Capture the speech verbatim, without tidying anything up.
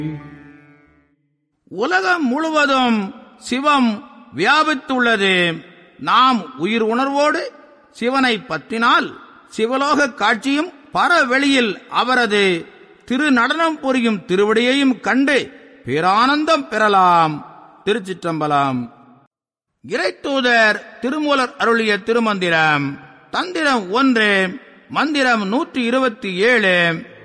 உலகம் முழுவதும் சிவம் வியாபித்துள்ளது. நாம் உயிர் உணர்வோடு சிவனை பற்றினால் சிவலோக காட்சியும் பரவெளியில் அவரது திரு நடனம் புரியும் திருவடியையும் கண்டு பேரானந்தம் பெறலாம். திருச்சிற்றம்பலம். இறைத்தூதர் திருமூலர் அருளிய திருமந்திரம். தந்திரம் ஒன்று, மந்திரம் நூற்றி இருபத்தி ஏழு.